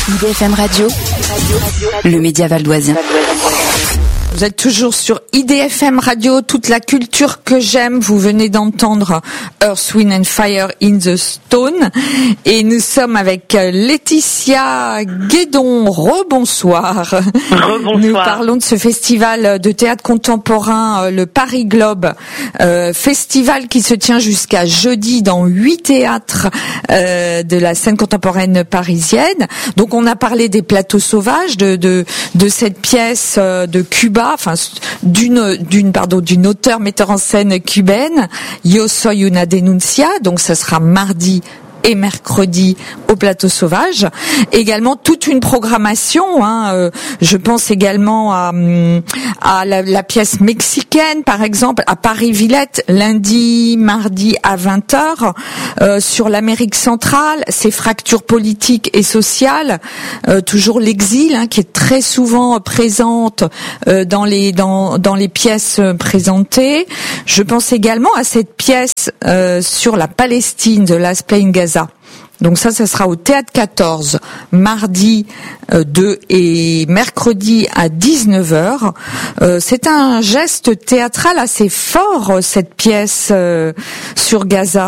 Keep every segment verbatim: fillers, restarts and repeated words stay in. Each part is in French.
I D F M Radio, le média valdoisien. Vous êtes toujours sur I D F M Radio, toute la culture que j'aime. Vous venez d'entendre Earth, Wind and Fire in the Stone. Et nous sommes avec Laetitia Guédon. Rebonsoir. Rebonsoir. Nous parlons de ce festival de théâtre contemporain, le Paris Globe. Euh, festival qui se tient jusqu'à jeudi dans huit théâtres euh, de la scène contemporaine parisienne. Donc on a parlé des plateaux sauvages, de, de, de cette pièce de Cuba. Enfin, d'une, d'une, pardon, d'une auteure metteur en scène cubaine, Yo soy una denuncia, donc ça sera mardi et mercredi au Plateau Sauvage. Également toute une programmation. Hein, euh, je pense également à, à la, la pièce mexicaine, par exemple, à Paris-Villette, lundi, mardi à vingt heures. Euh, sur l'Amérique centrale, ces fractures politiques et sociales, euh, toujours l'exil, hein, qui est très souvent présente euh, dans les dans dans les pièces présentées. Je pense également à cette pièce euh, sur la Palestine de Last Playing Gaza. Donc ça, ça sera au Théâtre quatorze, mardi euh, deux et mercredi à dix-neuf heures. Euh, c'est un geste théâtral assez fort, cette pièce euh, sur Gaza.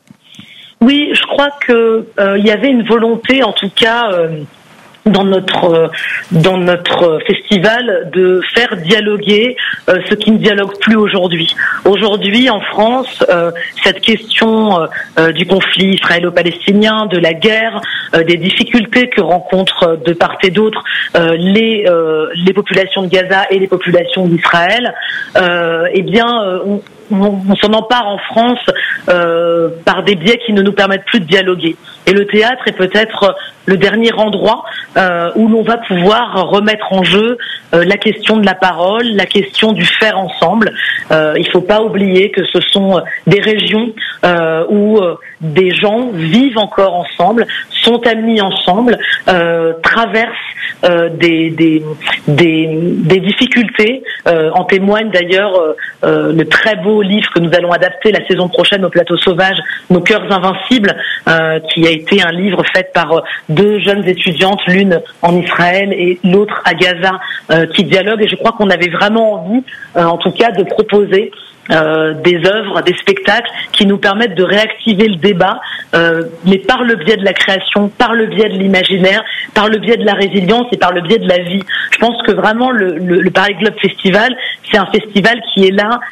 Oui, je crois que euh, il y avait une volonté, en tout cas, euh, dans notre dans notre festival, de faire dialoguer euh, ce qui ne dialogue plus aujourd'hui. Aujourd'hui, en France, euh, cette question euh, du conflit israélo-palestinien, de la guerre, euh, des difficultés que rencontrent de part et d'autre euh, les euh, les populations de Gaza et les populations d'Israël, euh, eh bien, euh, on, on, on s'en empare en France euh, par des biais qui ne nous permettent plus de dialoguer. Et le théâtre est peut-être le dernier endroit euh, où l'on va pouvoir remettre en jeu euh, la question de la parole, la question du faire ensemble. Euh, il ne faut pas oublier que ce sont des régions euh, où euh, des gens vivent encore ensemble, sont amis ensemble, euh, traversent euh, des, des, des, des difficultés. Euh, en témoigne d'ailleurs euh, euh, le très beau livre que nous allons adapter la saison prochaine au Plateau Sauvage, Nos cœurs invincibles, euh, qui a été un livre fait par euh, deux jeunes étudiantes, l'une en Israël et l'autre à Gaza, euh, qui dialoguent. Et je crois qu'on avait vraiment envie, euh, en tout cas, de proposer Euh, des œuvres, des spectacles qui nous permettent de réactiver le débat, euh, mais par le biais de la création, par le biais de l'imaginaire, par le biais de la résilience et par le biais de la vie. Je pense que vraiment le, le, le Paris Globe Festival, c'est un festival qui est là,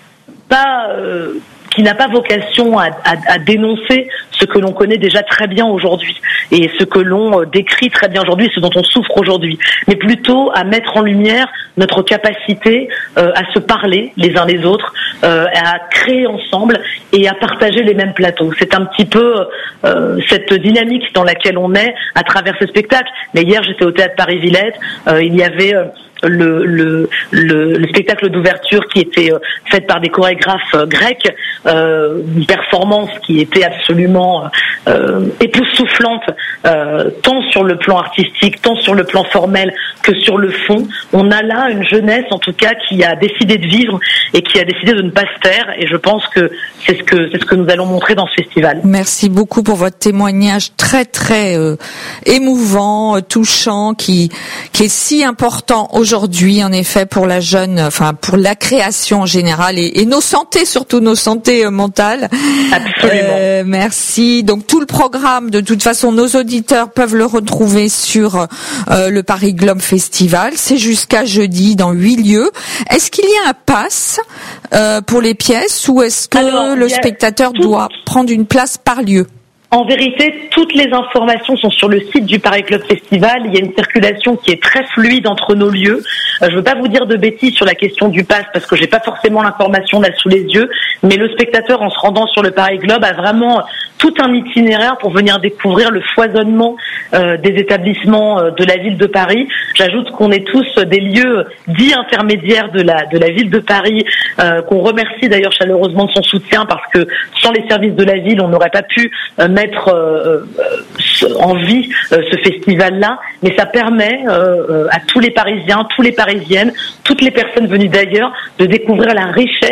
pas euh, qui n'a pas vocation à, à, à dénoncer ce que l'on connaît déjà très bien aujourd'hui et ce que l'on décrit très bien aujourd'hui, ce dont on souffre aujourd'hui, mais plutôt à mettre en lumière notre capacité euh, à se parler les uns les autres, euh, à créer ensemble et à partager les mêmes plateaux. C'est un petit peu euh, cette dynamique dans laquelle on est à travers ce spectacle. Mais hier, j'étais au Théâtre Paris-Villette, euh, il y avait... Euh, Le, le, le, le spectacle d'ouverture qui était euh, fait par des chorégraphes euh, grecs, euh, une performance qui était absolument euh, époustouflante, euh, tant sur le plan artistique, tant sur le plan formel que sur le fond. On a là une jeunesse, en tout cas, qui a décidé de vivre et qui a décidé de ne pas se taire. Et je pense que c'est ce que c'est ce que nous allons montrer dans ce festival. Merci beaucoup pour votre témoignage très très euh, émouvant, euh, touchant, qui qui est si important aujourd'hui. Aujourd'hui, en effet, pour la jeune, enfin pour la création en général et, et nos santé, surtout nos santé euh, mentales. Absolument. Euh, merci. Donc tout le programme, de toute façon, nos auditeurs peuvent le retrouver sur euh, le Paris Globe Festival. C'est jusqu'à jeudi dans huit lieux. Est-ce qu'il y a un pass euh, pour les pièces ou est-ce que Alors, le spectateur tout... doit prendre une place par lieu? En vérité, toutes les informations sont sur le site du Paris Globe Festival. Il y a une circulation qui est très fluide entre nos lieux. Euh, je ne veux pas vous dire de bêtises sur la question du pass parce que j'ai pas forcément l'information là sous les yeux, mais le spectateur, en se rendant sur le Paris Globe, a vraiment tout un itinéraire pour venir découvrir le foisonnement euh, des établissements euh, de la ville de Paris. J'ajoute qu'on est tous des lieux dits intermédiaires de la de la ville de Paris, euh, qu'on remercie d'ailleurs chaleureusement de son soutien parce que sans les services de la ville, on n'aurait pas pu euh, mettre euh, euh, en vie euh, ce festival-là. Mais ça permet euh, à tous les Parisiens, tous les Parisiennes, toutes les personnes venues d'ailleurs de découvrir la richesse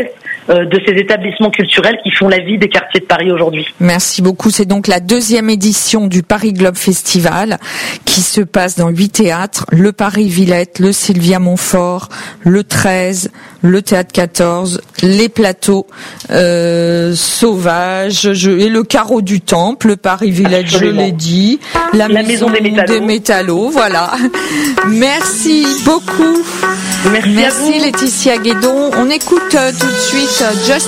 euh, de ces établissements culturels qui font la vie des quartiers de Paris aujourd'hui. Merci beaucoup. C'est donc la deuxième édition du Paris Globe Festival qui se passe dans huit théâtres, le Paris Villette, le Sylvia Montfort, le treize, le Théâtre quatorze, les Plateaux euh, Sauvages je, et le Carreau du Temple, le Paris Villette, Absolument. Je l'ai dit, la, la maison, maison des Métallos. Des Métallos, voilà. Merci beaucoup. Merci, Merci à vous. Laetitia Guédon. On écoute euh, tout de suite euh, Just